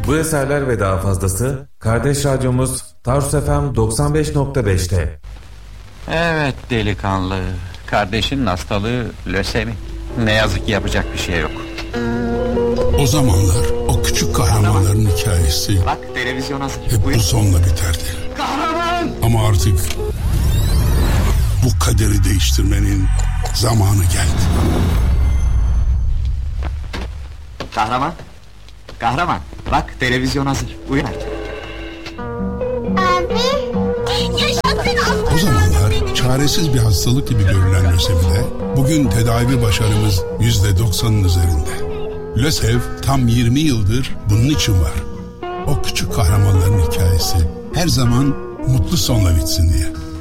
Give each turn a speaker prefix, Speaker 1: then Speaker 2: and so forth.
Speaker 1: Bu eserler ve daha fazlası kardeş radyomuz Tarsus FM 95.5'te.
Speaker 2: Evet delikanlı, kardeşinin hastalığı lösemi. Ne yazık ki yapacak bir şey yok.
Speaker 3: O zamanlar o küçük kahramanların hikayesi
Speaker 2: Bak televizyon hazır.
Speaker 3: hep bu sonla biterdi.
Speaker 2: Kahraman!
Speaker 3: Ama artık bu kaderi değiştirmenin zamanı geldi.
Speaker 2: Kahraman! Kahraman! Bak televizyon hazır. Uyan artık.
Speaker 4: Abi, yaşasın.
Speaker 3: O zamanlar çaresiz bir hastalık gibi görülen lösemide bugün tedavi başarımız %90'ın üzerinde. LÖSEV tam 20 yıldır bunun için var. O küçük kahramanların hikayesi her zaman mutlu sonla bitsin diye.